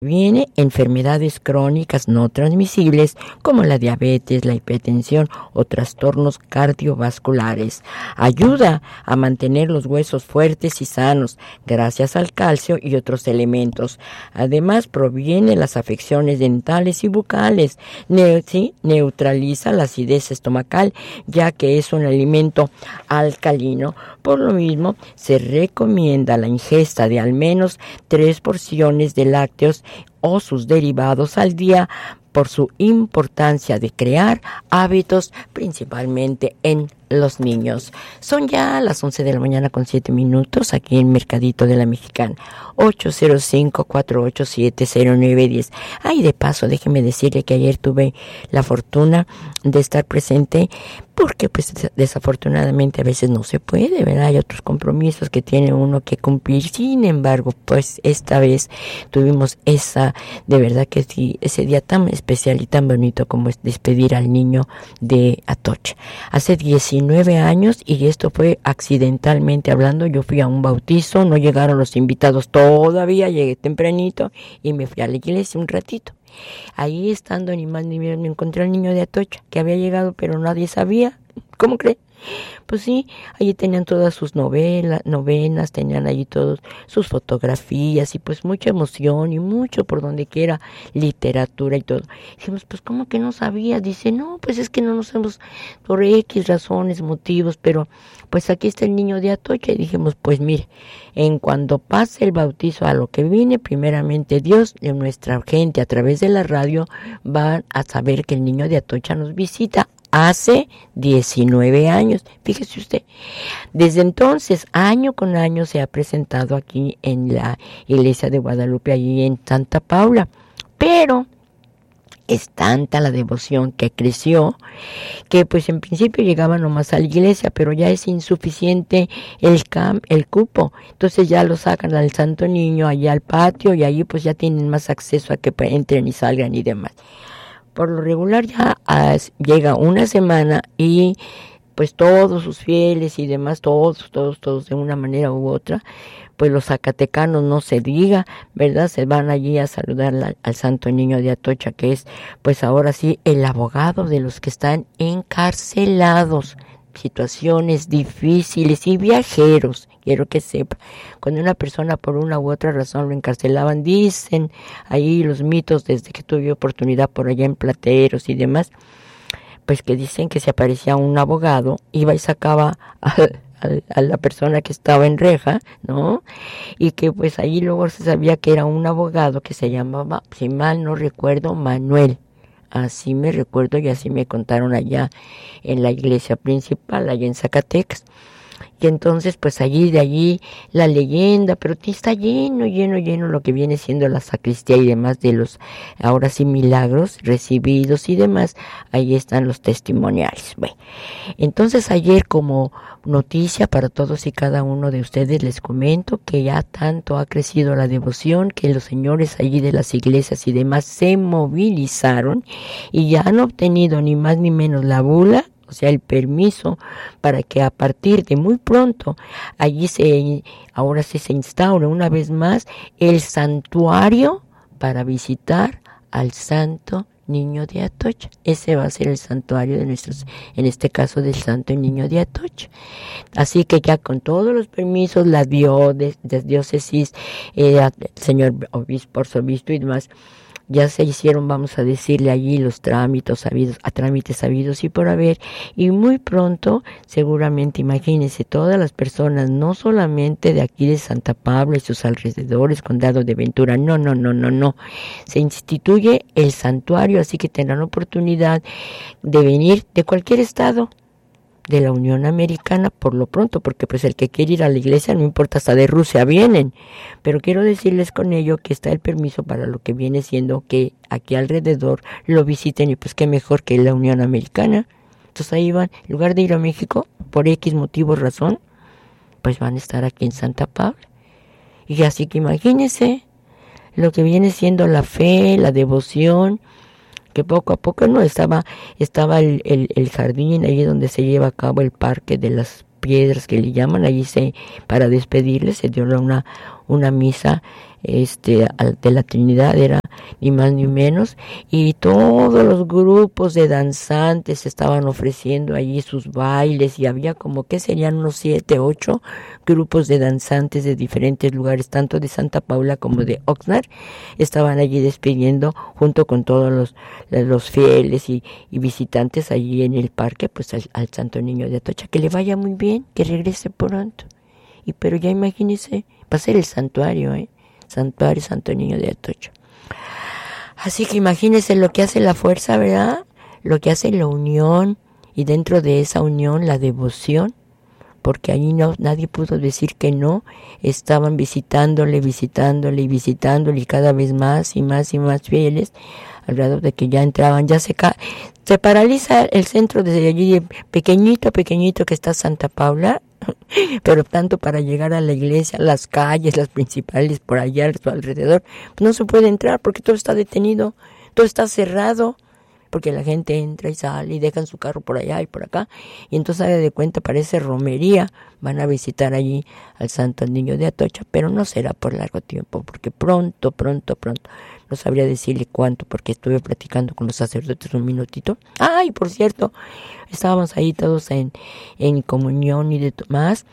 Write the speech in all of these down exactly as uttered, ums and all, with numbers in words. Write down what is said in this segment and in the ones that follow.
Viene enfermedades crónicas no transmisibles como la diabetes, la hipertensión o trastornos cardiovasculares. Ayuda a mantener los huesos fuertes y sanos gracias al calcio y otros elementos. Además, previene las afecciones dentales y bucales. Ne- ¿sí? Neutraliza la acidez estomacal, ya que es un alimento alcalino. Por lo mismo, se recomienda la ingesta de al menos tres porciones de lácteos o sus derivados al día por su importancia de crear hábitos principalmente en los niños. Son ya las once de la mañana con siete minutos aquí en Mercadito de la Mexicana. ocho cero cinco, cuatro ocho siete, cero nueve uno cero. Ay, de paso, déjeme decirle que ayer tuve la fortuna de estar presente porque pues desafortunadamente a veces no se puede, ¿verdad? Hay otros compromisos que tiene uno que cumplir. Sin embargo, pues esta vez tuvimos esa, de verdad que sí, ese día tan especial y tan bonito como es despedir al niño de Atocha. Hace diecinueve años, y esto fue accidentalmente hablando, yo fui a un bautizo, no llegaron los invitados todavía, llegué tempranito y me fui a la iglesia un ratito. Ahí estando ni más ni menos me encontré al niño de Atocha, que había llegado pero nadie sabía. ¿Cómo cree? Pues sí, allí tenían todas sus novelas, novenas, tenían allí todas sus fotografías y pues mucha emoción y mucho por donde quiera literatura y todo. Dijimos, pues ¿cómo que no sabía? Dice, no, pues es que no nos hemos, por X razones, motivos, pero pues aquí está el niño de Atocha. Y dijimos, pues mire, en cuando pase el bautizo a lo que viene, primeramente Dios y nuestra gente a través de la radio van a saber que el niño de Atocha nos visita. Hace diecinueve años, fíjese usted. Desde entonces, año con año, se ha presentado aquí en la iglesia de Guadalupe, allí en Santa Paula. Pero es tanta la devoción que creció, que pues en principio llegaba nomás a la iglesia, pero ya es insuficiente el cam, el cupo. Entonces ya lo sacan al Santo Niño allá al patio y allí pues ya tienen más acceso a que entren y salgan y demás. Por lo regular ya as, llega una semana y pues todos sus fieles y demás, todos, todos, todos de una manera u otra, pues los zacatecanos no se diga, ¿verdad? Se van allí a saludar al, al Santo Niño de Atocha, que es pues ahora sí el abogado de los que están encarcelados. Situaciones difíciles y viajeros, quiero que sepa, cuando una persona por una u otra razón lo encarcelaban, dicen ahí los mitos desde que tuve oportunidad por allá en Plateros y demás, pues que dicen que se aparecía un abogado, iba y sacaba a, a, a la persona que estaba en reja, ¿no? Y que pues ahí luego se sabía que era un abogado que se llamaba, si mal no recuerdo, Manuel. Así me recuerdo y así me contaron allá en la iglesia principal, allá en Zacatecas. Y entonces, pues allí, de allí, la leyenda, pero está lleno, lleno, lleno lo que viene siendo la sacristía y demás de los, ahora sí, milagros recibidos y demás. Ahí están los testimoniales. Bueno, entonces ayer como noticia para todos y cada uno de ustedes les comento que ya tanto ha crecido la devoción que los señores allí de las iglesias y demás se movilizaron y ya han obtenido ni más ni menos la bula, o sea, el permiso para que a partir de muy pronto allí se, ahora sí se instaure una vez más el santuario para visitar al Santo Niño de Atocha. Ese va a ser el santuario de nuestros, en este caso del Santo Niño de Atocha. Así que ya con todos los permisos, la diócesis, diócesis eh, el señor obispo, arzobispo y demás, ya se hicieron, vamos a decirle allí, los trámites sabidos, a trámites sabidos y por haber, y muy pronto, seguramente, imagínense, todas las personas, no solamente de aquí de Santa Paula y sus alrededores, Condado de Ventura, no, no, no, no, no, se instituye el santuario, así que tendrán oportunidad de venir de cualquier estado de la Unión Americana por lo pronto, porque pues el que quiere ir a la iglesia, no importa, hasta de Rusia vienen, pero quiero decirles con ello que está el permiso para lo que viene siendo que aquí alrededor lo visiten y pues qué mejor que la Unión Americana. Entonces ahí van, en lugar de ir a México, por X motivo, razón, pues van a estar aquí en Santa Paula. Y así que imagínense lo que viene siendo la fe, la devoción, que poco a poco no estaba estaba el, el, el jardín ahí donde se lleva a cabo el parque de las piedras que le llaman, allí se, para despedirle se dio una, una misa este de la Trinidad, era ni más ni menos, y todos los grupos de danzantes estaban ofreciendo allí sus bailes, y había como que serían unos siete, ocho grupos de danzantes de diferentes lugares, tanto de Santa Paula como de Oxnard, estaban allí despidiendo junto con todos los, los fieles y, y visitantes allí en el parque, pues al, al Santo Niño de Atocha. Que le vaya muy bien, que regrese pronto. Y pero ya imagínese, va a ser el santuario, ¿eh? Santuario Santo Niño de Atocha. Así que imagínense lo que hace la fuerza, ¿verdad? Lo que hace la unión, y dentro de esa unión la devoción, porque allí no, nadie pudo decir que no, estaban visitándole, visitándole y visitándole, y cada vez más y más y más fieles, al grado de que ya entraban, ya se ca- se paraliza el centro desde allí, pequeñito, pequeñito que está Santa Paula, pero tanto para llegar a la iglesia, las calles, las principales, por allá a su alrededor, pues no se puede entrar porque todo está detenido, todo está cerrado, porque la gente entra y sale y dejan su carro por allá y por acá, y entonces haga de cuenta, parece romería, van a visitar allí al Santo Niño de Atocha, pero no será por largo tiempo, porque pronto, pronto, pronto, no sabría decirle cuánto, porque estuve platicando con los sacerdotes un minutito. Ay, por cierto, estábamos ahí todos en, en comunión y de más,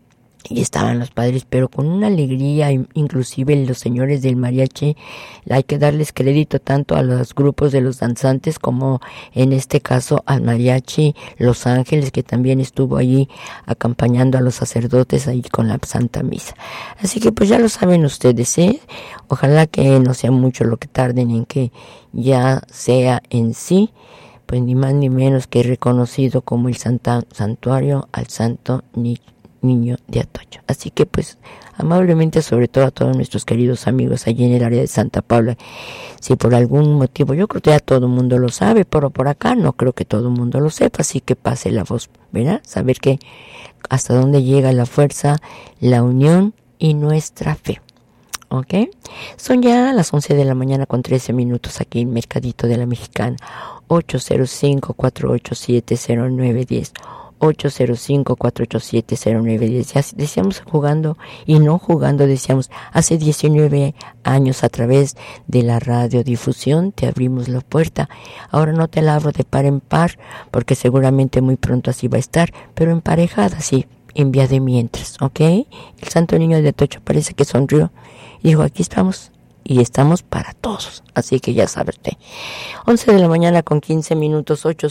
y estaban los padres, pero con una alegría, inclusive los señores del mariachi, hay que darles crédito tanto a los grupos de los danzantes como en este caso al mariachi Los Ángeles, que también estuvo allí acompañando a los sacerdotes ahí con la Santa Misa. Así que pues ya lo saben ustedes, ¿eh? Ojalá que no sea mucho lo que tarden en que ya sea en sí, pues ni más ni menos que reconocido como el Santa, santuario al Santo Niño Niño de Atocha. Así que pues amablemente, sobre todo a todos nuestros queridos amigos allí en el área de Santa Paula, si por algún motivo, yo creo que ya todo el mundo lo sabe, pero por acá no creo que todo el mundo lo sepa, así que pase la voz, ¿verdad? Saber que hasta dónde llega la fuerza, la unión y nuestra fe. ¿Ok? Son ya las once de la mañana con trece minutos aquí en Mercadito de la Mexicana. ocho cero cinco, cuatro ocho siete, cero nueve uno cero ocho cero cinco, cuatro ocho siete, cero nueve uno cero. Ya decíamos jugando y no jugando, decíamos hace diecinueve años a través de la radiodifusión te abrimos la puerta. Ahora no te la abro de par en par porque seguramente muy pronto así va a estar, pero emparejada, sí, en vía de mientras, ¿ok? El Santo Niño de Atocha parece que sonrió y dijo, aquí estamos. Y estamos para todos, así que ya sabes, once de la mañana con quince minutos, ocho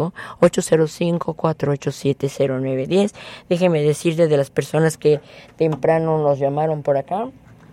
cero cinco, cuatro ocho siete, cero nueve uno cero. Déjeme decirle de las personas que temprano nos llamaron por acá,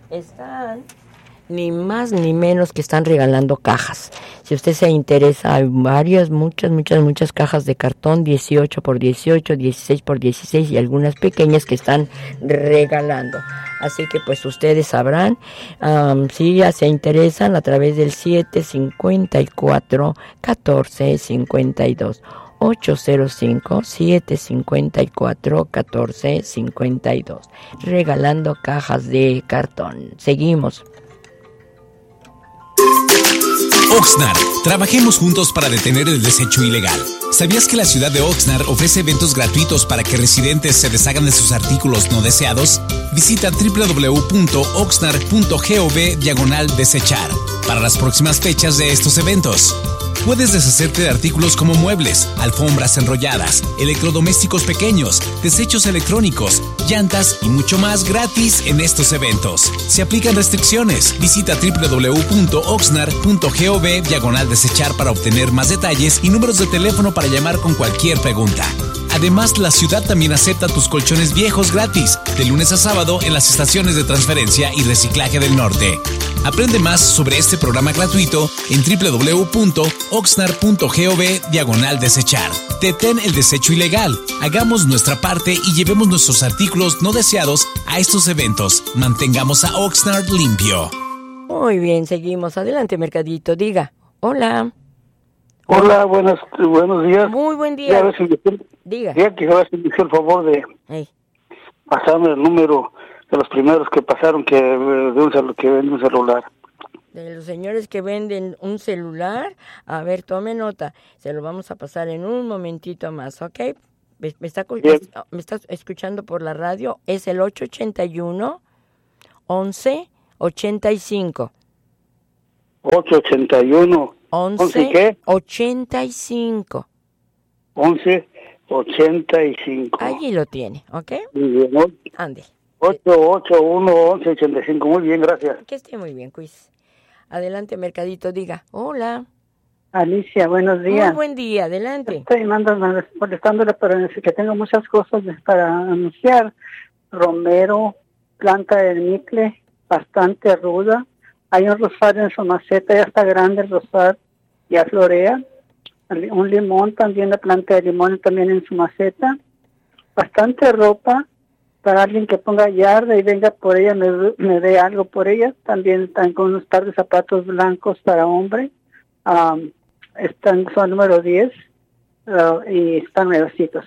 están ni más ni menos que están regalando cajas. Si usted se interesa, hay varias, muchas, muchas, muchas cajas de cartón, dieciocho por dieciocho, dieciséis por dieciséis y algunas pequeñas que están regalando. Así que pues ustedes sabrán, um, si ya se interesan a través del siete cincuenta y cuatro, catorce cincuenta y dos. ocho cero cinco, siete cincuenta y cuatro, catorce cincuenta y dos. Regalando cajas de cartón. Seguimos. Oxnard, trabajemos juntos para detener el desecho ilegal. ¿Sabías que la ciudad de Oxnard ofrece eventos gratuitos para que residentes se deshagan de sus artículos no deseados? Visita doble u doble u doble u punto oxnard punto gov diagonal desechar para las próximas fechas de estos eventos. Puedes deshacerte de artículos como muebles, alfombras enrolladas, electrodomésticos pequeños, desechos electrónicos, llantas y mucho más gratis en estos eventos. Se aplican restricciones. Visita doble u doble u doble u punto oxnard punto gov diagonal desechar para obtener más detalles y números de teléfono para llamar con cualquier pregunta. Además, la ciudad también acepta tus colchones viejos gratis, de lunes a sábado en las estaciones de transferencia y reciclaje del norte. Aprende más sobre este programa gratuito en doble u doble u doble u punto oxnard punto gov diagonal desechar. Detén el desecho ilegal, hagamos nuestra parte y llevemos nuestros artículos no deseados a estos eventos. Mantengamos a Oxnard limpio. Muy bien, seguimos. Adelante, Mercadito, diga. Hola. Hola, buenos, buenos días. Muy buen día. Ya, si me, diga. Ya que ahora sí me hizo el favor de hey. pasarme el número de los primeros que pasaron que de un celu- que venden un celular. De los señores que venden un celular, a ver, tome nota, se lo vamos a pasar en un momentito más, ¿ok? me, me, está, me está escuchando por la radio, es el ocho ochenta y uno, once, ochenta y cinco. ocho ochenta y uno, once, ¿qué? ochenta y cinco. once ochenta y cinco. Allí lo tiene, ¿ok? Muy bien, ¿no? Ande. ocho ocho uno, once ochenta y cinco, muy bien, gracias. Que esté muy bien, Quiz. Adelante, Mercadito, diga, hola. Alicia, buenos días. Muy buen día, adelante. Estoy mandando, molestándole para que tengo muchas cosas para anunciar. Romero, planta de nicle, bastante ruda. Hay un rosario en su maceta, ya está grande el rosario, ya florea. Un limón, también la planta de limón también en su maceta. Bastante ropa para alguien que ponga yarda y venga por ella, me, me dé algo por ella. También están con unos par de zapatos blancos para hombre. Um, están, son número diez uh, y están nuevecitos.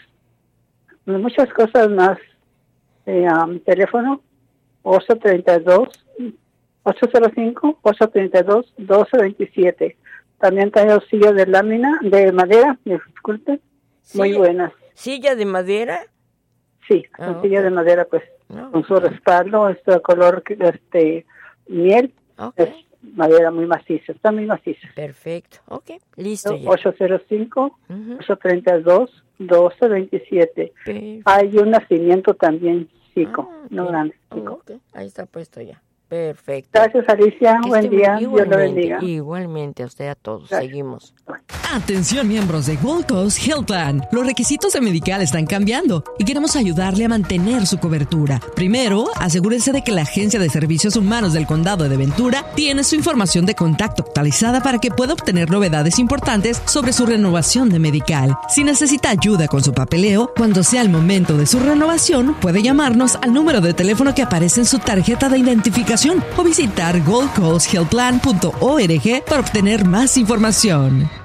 Muchas cosas más. Eh, um, teléfono ocho treinta y dos, ocho cero cinco, ocho treinta y dos, doce veintisiete. También tengo sillas de lámina, de madera, disculpe, muy ¿Silla, buenas. ¿Silla de madera? Sí, ah, son okay. sillas de madera, pues, no, con su respaldo, este color, este, miel, okay. es madera muy maciza, está muy maciza. Perfecto, ok, listo ya. ocho cero cinco, uh-huh. ocho treinta y dos, doce veintisiete. Perfecto. Hay un nacimiento también, chico, ah, no okay. grande, chico. Oh, okay. Ahí está puesto ya. Perfecto. Gracias, Alicia. Que Buen día. Dios lo bendiga. Igualmente a usted, a todos. Gracias. Seguimos. Atención, miembros de Gold Coast Health Plan. Los requisitos de Medical están cambiando y queremos ayudarle a mantener su cobertura. Primero, asegúrese de que la Agencia de Servicios Humanos del Condado de Ventura tiene su información de contacto actualizada para que pueda obtener novedades importantes sobre su renovación de Medical. Si necesita ayuda con su papeleo, cuando sea el momento de su renovación, puede llamarnos al número de teléfono que aparece en su tarjeta de identificación o visitar gold coast health plan punto org para obtener más información.